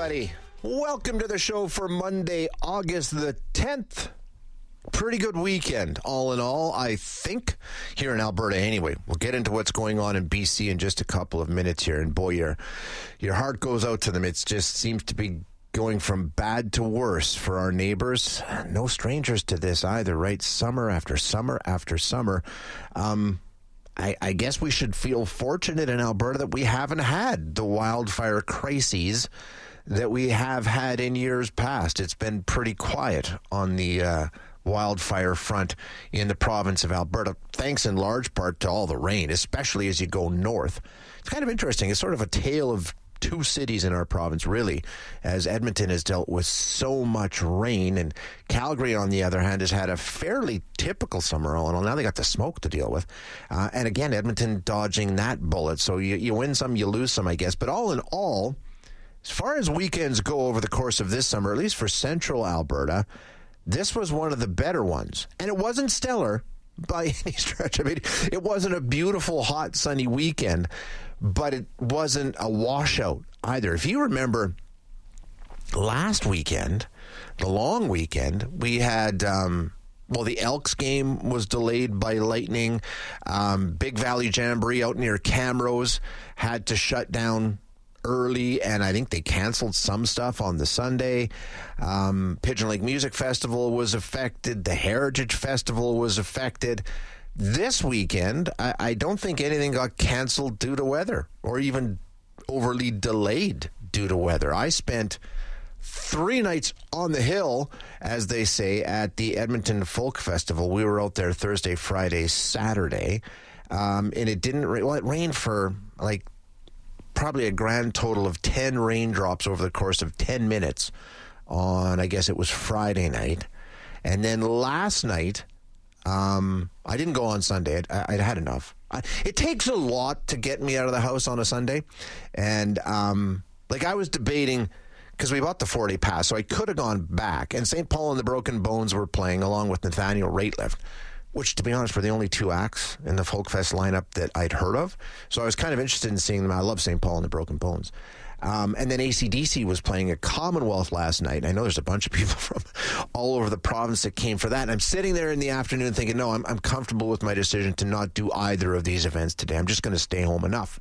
everybody. Welcome to the show for Monday, August the 10th. Pretty good weekend, all in all, I think, here in Alberta anyway. We'll get into what's going on in BC in just a couple of minutes here. And boy, your heart goes out to them. It just seems to be going from bad to worse for our neighbors. No strangers to this either, right? Summer after summer after summer. I guess we should feel fortunate in Alberta that we haven't had the wildfire crises that we have had in years past. It's been pretty quiet on the wildfire front in the province of Alberta, thanks in large part to all the rain, especially as you go north. It's kind of interesting. It's sort of a tale of two cities in our province, really, as Edmonton has dealt with so much rain, and Calgary, on the other hand, has had a fairly typical summer all in all. Now they got the smoke to deal with. And again, Edmonton dodging that bullet. So you win some, you lose some, I guess. But all in all, as far as weekends go over the course of this summer, at least for central Alberta, this was one of the better ones. And it wasn't stellar by any stretch. I mean, it wasn't a beautiful, hot, sunny weekend, but it wasn't a washout either. If you remember last weekend, the long weekend, we had, the Elks game was delayed by lightning. Big Valley Jamboree out near Camrose had to shut down early, and I think they canceled some stuff on the Sunday. Pigeon Lake Music Festival was affected. The Heritage Festival was affected. This weekend, I don't think anything got canceled due to weather or even overly delayed due to weather. I spent 3 nights on the hill, as they say, at the Edmonton Folk Festival. We were out there Thursday, Friday, Saturday, and it didn't rain. Well, it rained for probably a grand total of 10 raindrops over the course of 10 minutes on, I guess it was Friday night. And then last night, I didn't go on Sunday. I'd had enough. It takes a lot to get me out of the house on a Sunday. And, I was debating, because we bought the 4-day pass, so I could have gone back. And St. Paul and the Broken Bones were playing along with Nathaniel Rateliff, which, to be honest, were the only two acts in the Folk Fest lineup that I'd heard of. So I was kind of interested in seeing them. I love St. Paul and the Broken Bones. And then AC/DC was playing at Commonwealth last night. I know there's a bunch of people from all over the province that came for that. And I'm sitting there in the afternoon thinking, no, I'm comfortable with my decision to not do either of these events today. I'm just going to stay home. Enough.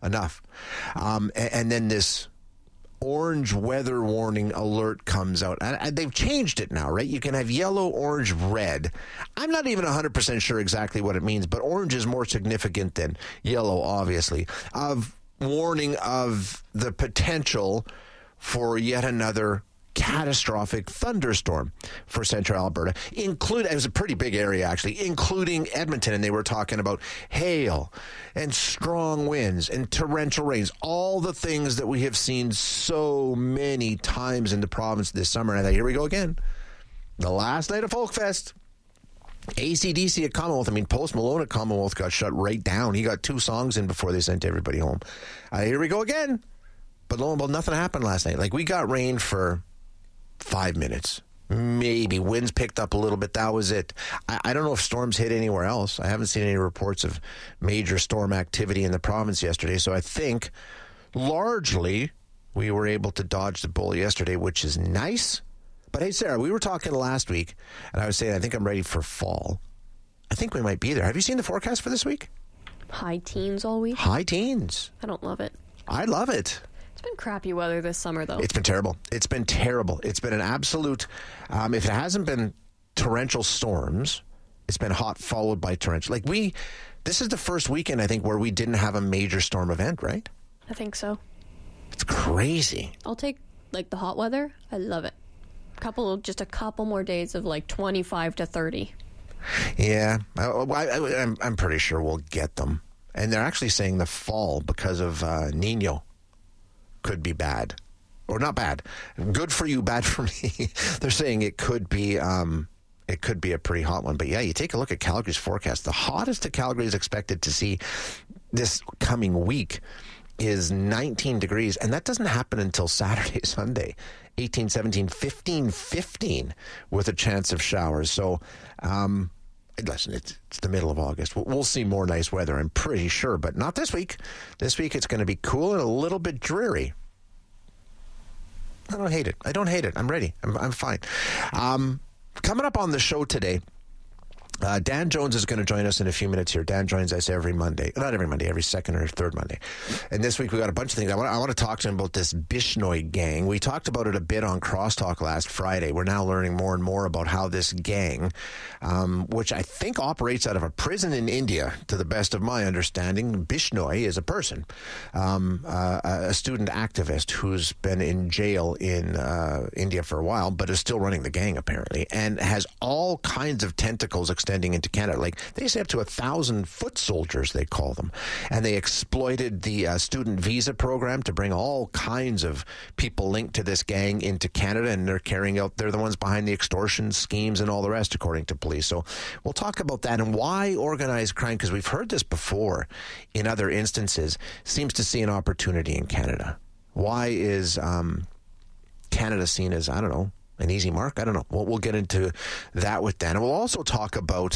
And then this orange weather warning alert comes out. And they've changed it now, right? You can have yellow, orange, red. I'm not even 100% sure exactly what it means, but orange is more significant than yellow, obviously, of warning of the potential for yet another catastrophic thunderstorm for central Alberta. It was a pretty big area, actually, including Edmonton, and they were talking about hail and strong winds and torrential rains, all the things that we have seen so many times in the province this summer. And I thought, here we go again. The last night of Folk Fest. AC/DC at Commonwealth. I mean, Post Malone at Commonwealth got shut right down. He got 2 songs in before they sent everybody home. Here we go again. But lo and behold, nothing happened last night. We got rain for 5 minutes. Maybe. Winds picked up a little bit. That was it. I don't know if storms hit anywhere else. I haven't seen any reports of major storm activity in the province yesterday. So I think largely we were able to dodge the bullet yesterday, which is nice. But hey, Sarah, we were talking last week, and I was saying I think I'm ready for fall. I think we might be there. Have you seen the forecast for this week? High teens all week. High teens. I don't love it. I love it. It's been crappy weather this summer, though. It's been terrible. It's been terrible. It's been an absolute, if it hasn't been torrential storms, it's been hot followed by torrential. This is the first weekend, I think, where we didn't have a major storm event, right? I think so. It's crazy. I'll take, the hot weather. I love it. Just a couple more days of 25 to 30. Yeah, I'm pretty sure we'll get them. And they're actually saying the fall, because of Nino, could be bad. Or not bad. Good for you, bad for me. They're saying it could be a pretty hot one. But yeah, you take a look at Calgary's forecast. The hottest that Calgary is expected to see this coming week is 19 degrees. And that doesn't happen until Saturday, Sunday. 18, 17, 15, 15 with a chance of showers. So, listen, it's the middle of August. We'll see more nice weather, I'm pretty sure, but not this week. This week it's going to be cool and a little bit dreary. I don't hate it. I don't hate it. I'm ready. I'm fine. Coming up on the show today, Dan Jones is going to join us in a few minutes here. Dan joins us every Monday. Not every Monday, every second or third Monday. And this week we got a bunch of things. I want to talk to him about this Bishnoi gang. We talked about it a bit on Crosstalk last Friday. We're now learning more and more about how this gang, which I think operates out of a prison in India, to the best of my understanding. Bishnoi is a person, a student activist who's been in jail in India for a while, but is still running the gang apparently, and has all kinds of tentacles extending into Canada. Like, they say up to 1,000 foot soldiers, they call them. And they exploited the student visa program to bring all kinds of people linked to this gang into Canada, and they're the ones behind the extortion schemes and all the rest, according to police. So we'll talk about that and why organized crime, because we've heard this before in other instances, seems to see an opportunity in Canada. Why is Canada seen as, I don't know, an easy mark? I don't know. We'll get into that with Dan. And we'll also talk about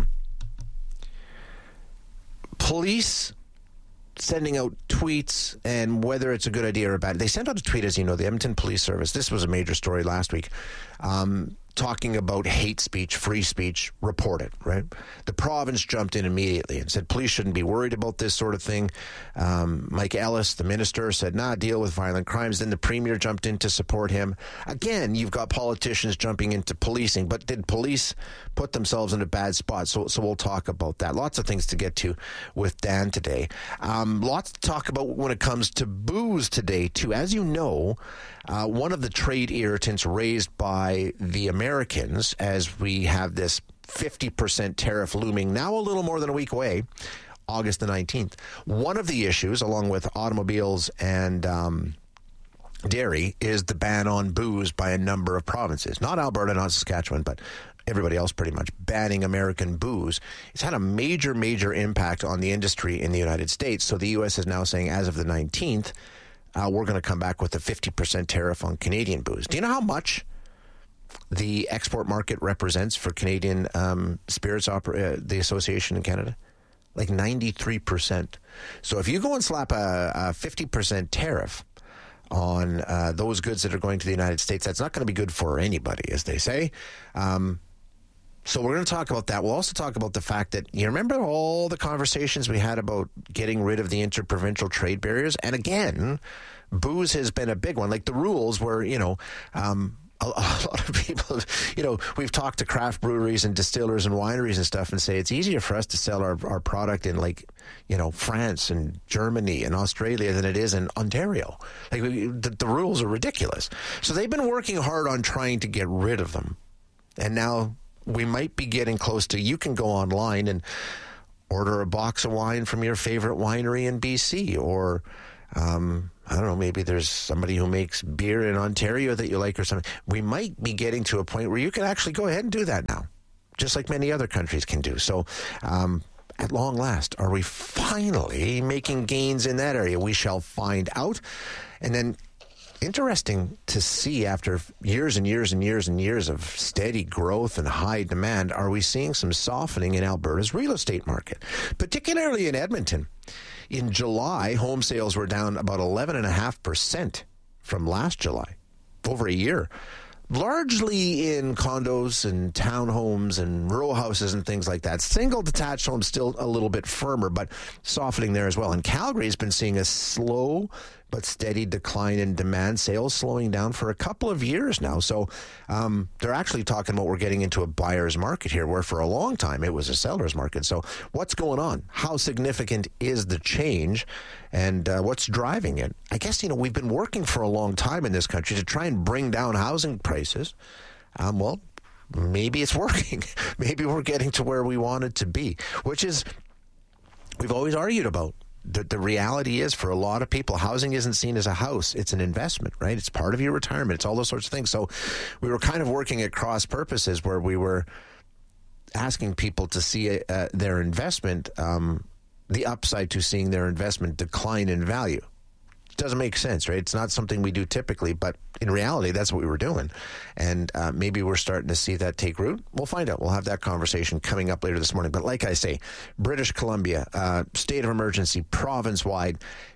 police sending out tweets and whether it's a good idea or bad. They sent out a tweet, as you know, the Edmonton Police Service. This was a major story last week. Talking about hate speech, free speech, report it, right? The province jumped in immediately and said police shouldn't be worried about this sort of thing. Mike Ellis, the minister, said, deal with violent crimes. Then the premier jumped in to support him. Again, you've got politicians jumping into policing, but did police put themselves in a bad spot? So we'll talk about that. Lots of things to get to with Dan today. Lots to talk about when it comes to booze today, too. As you know, one of the trade irritants raised by the Americans, as we have this 50% tariff looming now a little more than a week away, August the 19th. One of the issues, along with automobiles and dairy, is the ban on booze by a number of provinces. Not Alberta, not Saskatchewan, but everybody else pretty much banning American booze. It's had a major, major impact on the industry in the United States. So the U.S. is now saying, as of the 19th, we're going to come back with a 50% tariff on Canadian booze. Do you know how much the export market represents for Canadian spirits, the association in Canada? Like 93%. So if you go and slap a 50% tariff on those goods that are going to the United States, that's not going to be good for anybody, as they say. So we're going to talk about that. We'll also talk about the fact that, you remember all the conversations we had about getting rid of the interprovincial trade barriers? And again, booze has been a big one. Like, the rules were, a lot of people, we've talked to craft breweries and distillers and wineries and stuff and say it's easier for us to sell our product in, France and Germany and Australia than it is in Ontario. Like, the rules are ridiculous. So they've been working hard on trying to get rid of them. And now we might be getting close to, you can go online and order a box of wine from your favorite winery in BC, or I don't know, maybe there's somebody who makes beer in Ontario that you like or something. We might be getting to a point where you can actually go ahead and do that now, just like many other countries can do. So at long last, are we finally making gains in that area? We shall find out. And then, interesting to see, after years and years and years and years of steady growth and high demand, are we seeing some softening in Alberta's real estate market, particularly in Edmonton? In July, home sales were down about 11.5% from last July, over a year, largely in condos and townhomes and row houses and things like that. Single detached homes still a little bit firmer, but softening there as well. And Calgary has been seeing a slow but steady decline in demand, sales slowing down for a couple of years now. So they're actually talking about we're getting into a buyer's market here, where for a long time it was a seller's market. So what's going on? How significant is the change? And what's driving it? I guess, we've been working for a long time in this country to try and bring down housing prices. Well, maybe it's working. Maybe we're getting to where we wanted to be, which is, we've always argued about. The reality is, for a lot of people, housing isn't seen as a house. It's an investment, right? It's part of your retirement. It's all those sorts of things. So we were kind of working at cross purposes, where we were asking people to see their investment, the upside to seeing their investment decline in value. It doesn't make sense, right? It's not something we do typically, but in reality, that's what we were doing. And maybe we're starting to see that take root. We'll find out. We'll have that conversation coming up later this morning. But like I say, British Columbia, state of emergency, province-wide,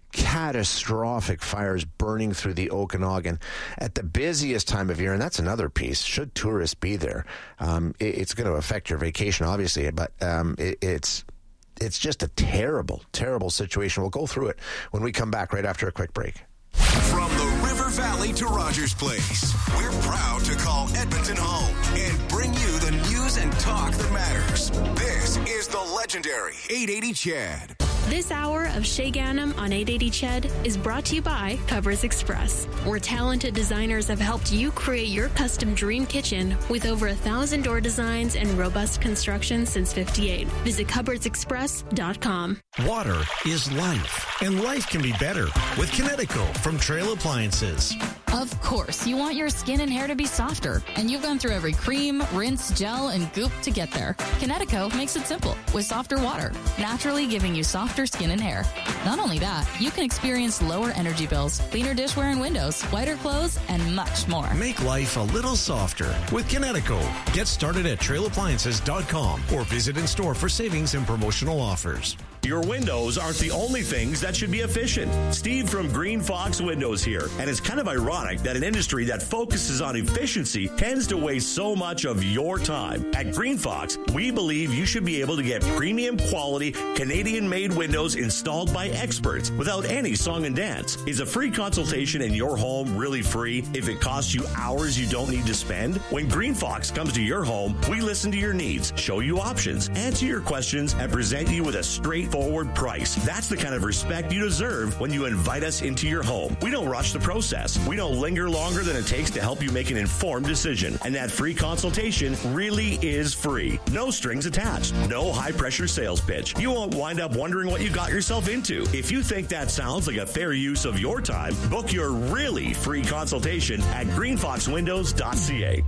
catastrophic fires burning through the Okanagan at the busiest time of year. And that's another piece. Should tourists be there? It's going to affect your vacation, obviously, but it's just a terrible, terrible situation. We'll go through it when we come back right after a quick break. From the River Valley to Rogers Place, we're proud to call Edmonton home and bring you the news and talk that matters. This is the legendary 880 CHED. This hour of Shay Ganem on 880 CHED is brought to you by Cupboards Express, where talented designers have helped you create your custom dream kitchen with over 1,000 door designs and robust construction since '58. Visit cupboardsexpress.com. Water is life, and life can be better with Kinetico from Trail Appliances. Of course, you want your skin and hair to be softer, and you've gone through every cream, rinse, gel, and goop to get there. Kinetico makes it simple with softer water, naturally giving you softer skin and hair. Not only that, you can experience lower energy bills, cleaner dishware and windows, whiter clothes, and much more. Make life a little softer with Kinetico. Get started at trailappliances.com or visit in store for savings and promotional offers. Your windows aren't the only things that should be efficient. Steve from Green Fox Windows here, and it's kind of ironic that an industry that focuses on efficiency tends to waste so much of your time. At Green Fox, we believe you should be able to get premium quality Canadian-made windows installed by experts without any song and dance. Is a free consultation in your home really free if it costs you hours you don't need to spend? When Green Fox comes to your home, we listen to your needs, show you options, answer your questions, and present you with a straightforward price. That's the kind of respect you deserve when you invite us into your home. We don't rush the process. We don't linger longer than it takes to help you make an informed decision. And that free consultation really is free. No strings attached. No high-pressure sales pitch. You won't wind up wondering what you got yourself into. If you think that sounds like a fair use of your time, book your really free consultation at greenfoxwindows.ca.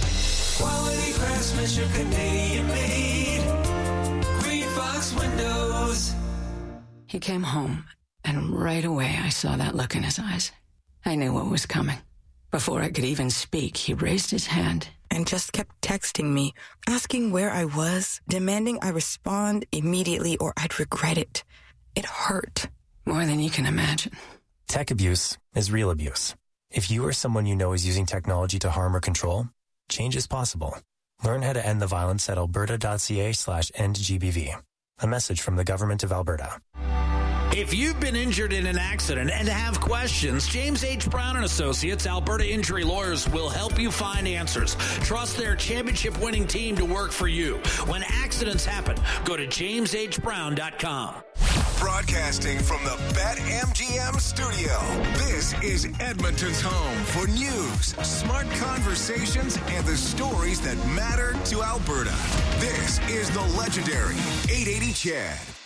Quality craftsmanship, Canadian made. Green Fox Windows. He came home, and right away I saw that look in his eyes. I knew what was coming. Before I could even speak, he raised his hand and just kept texting me, asking where I was, demanding I respond immediately or I'd regret it. It hurt. More than you can imagine. Tech abuse is real abuse. If you or someone you know is using technology to harm or control, change is possible. Learn how to end the violence at alberta.ca/endgbv. A message from the Government of Alberta. If you've been injured in an accident and have questions, James H. Brown & Associates, Alberta Injury Lawyers, will help you find answers. Trust their championship-winning team to work for you. When accidents happen, go to jameshbrown.com. Broadcasting from the BetMGM studio, this is Edmonton's home for news, smart conversations, and the stories that matter to Alberta. This is the legendary 880 CHED.